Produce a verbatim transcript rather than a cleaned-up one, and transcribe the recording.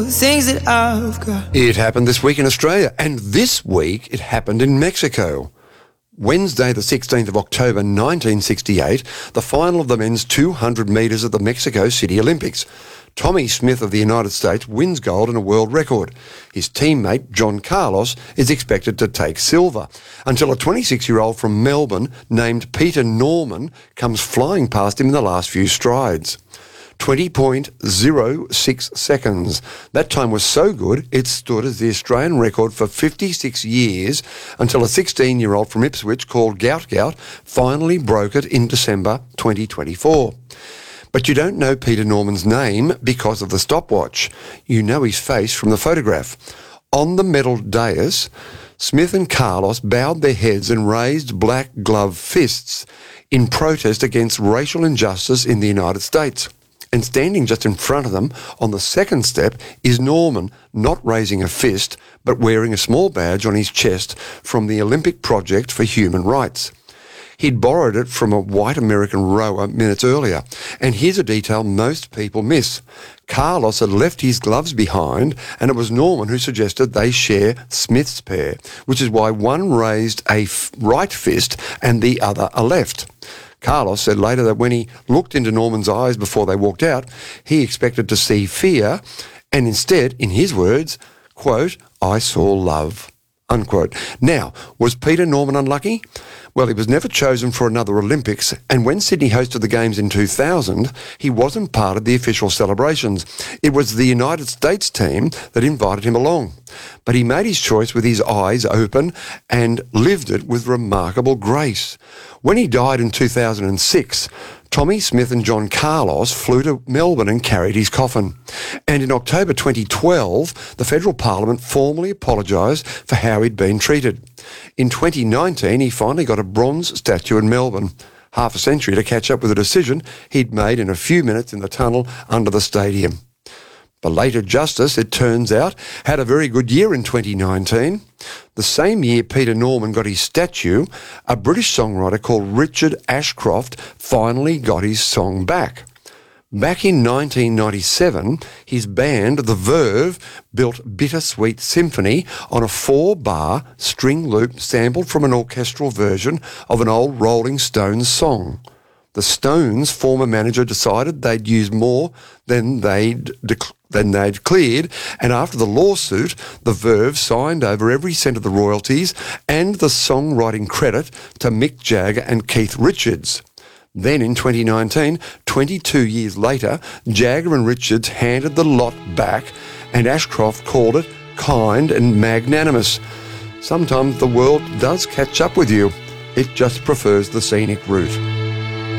Things that I've got. It happened this week in Australia, and this week it happened in Mexico. Wednesday, the sixteenth of October, nineteen sixty-eight, the final of the men's two hundred metres at the Mexico City Olympics. Tommy Smith of the United States wins gold and a world record. His teammate, John Carlos, is expected to take silver, until a twenty-six-year-old from Melbourne named Peter Norman comes flying past him in the last few strides. twenty point oh six seconds. That time was so good it stood as the Australian record for fifty-six years until a sixteen-year-old from Ipswich called Gout Gout finally broke it in December twenty twenty-four. But you don't know Peter Norman's name because of the stopwatch. You know his face from the photograph. On the medal dais, Smith and Carlos bowed their heads and raised black glove fists in protest against racial injustice in the United States. And standing just in front of them on the second step is Norman, not raising a fist, but wearing a small badge on his chest from the Olympic Project for Human Rights. He'd borrowed it from a white American rower minutes earlier. And here's a detail most people miss. Carlos had left his gloves behind, and it was Norman who suggested they share Smith's pair, which is why one raised a f- right fist and the other a left. Carlos said later that when he looked into Norman's eyes before they walked out, he expected to see fear, and instead, in his words, quote, "I saw love," unquote. Now, was Peter Norman unlucky? Well, he was never chosen for another Olympics, and when Sydney hosted the Games in two thousand, he wasn't part of the official celebrations. It was the United States team that invited him along. But he made his choice with his eyes open and lived it with remarkable grace. When he died in two thousand six, Tommy Smith and John Carlos flew to Melbourne and carried his coffin. And in October twenty twelve, the Federal Parliament formally apologised for how he'd been treated. In twenty nineteen, he finally got a bronze statue in Melbourne, half a century to catch up with a decision he'd made in a few minutes in the tunnel under the stadium. Belated justice, it turns out, had a very good year in twenty nineteen. The same year Peter Norman got his statue, a British songwriter called Richard Ashcroft finally got his song back. Back in nineteen ninety-seven, his band, The Verve, built Bittersweet Symphony on a four-bar string loop sampled from an orchestral version of an old Rolling Stones song. The Stones' former manager decided they'd use more than they'd dec- than they'd cleared, and after the lawsuit, the Verve signed over every cent of the royalties and the songwriting credit to Mick Jagger and Keith Richards. Then in twenty nineteen, twenty-two years later, Jagger and Richards handed the lot back, and Ashcroft called it kind and magnanimous. Sometimes the world does catch up with you. It just prefers the scenic route.